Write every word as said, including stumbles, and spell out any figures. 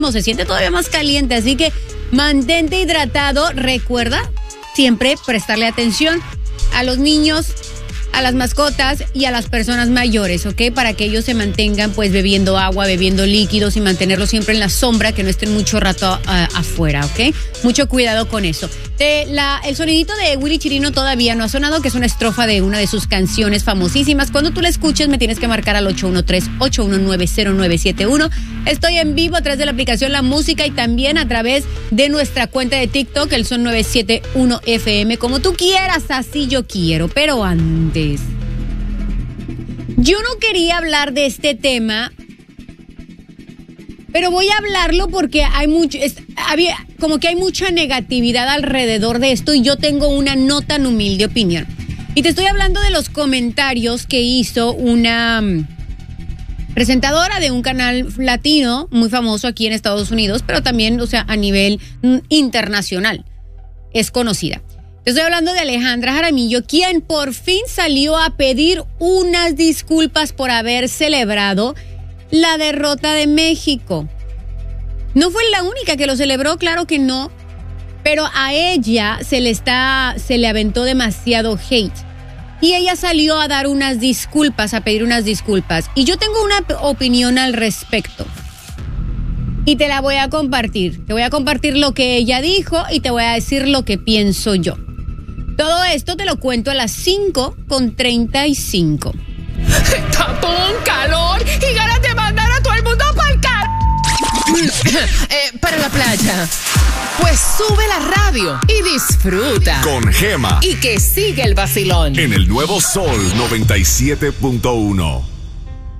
se siente todavía más caliente, así que mantente hidratado. Recuerda siempre prestarle atención a los niños, a las mascotas y a las personas mayores, ¿ok? Para que ellos se mantengan pues bebiendo agua, bebiendo líquidos y mantenerlos siempre en la sombra, que no estén mucho rato uh, afuera, ¿ok? Mucho cuidado con eso. De la, el sonidito de Willy Chirino todavía no ha sonado, que es una estrofa de una de sus canciones famosísimas. Cuando tú la escuches me tienes que marcar al ocho uno tres, ocho uno nueve, cero nueve siete uno. Estoy en vivo a través de la aplicación La Música y también a través de nuestra cuenta de TikTok, el Son nueve siete uno F M. Como tú quieras, así yo quiero. Pero antes, yo no quería hablar de este tema, pero voy a hablarlo porque hay mucho, es, había, como que hay mucha negatividad alrededor de esto y yo tengo una no tan humilde opinión. Y te estoy hablando de los comentarios que hizo una presentadora de un canal latino muy famoso aquí en Estados Unidos, pero también, o sea, a nivel internacional. Es conocida. Te estoy hablando de Alejandra Jaramillo, quien por fin salió a pedir unas disculpas por haber celebrado la derrota de México. No fue la única que lo celebró, claro que no, pero a ella se le está, se le aventó demasiado hate. Y ella salió a dar unas disculpas, a pedir unas disculpas. Y yo tengo una opinión al respecto. Y te la voy a compartir. Te voy a compartir lo que ella dijo y te voy a decir lo que pienso yo. Todo esto te lo cuento a las cinco con treinta y cinco. Tapón, calor y ganas de mandar a todo el mundo para el car... eh, para la playa. Pues sube la radio y disfruta. Con Gema. Y que sigue el vacilón. En el nuevo Sol noventa y siete punto uno.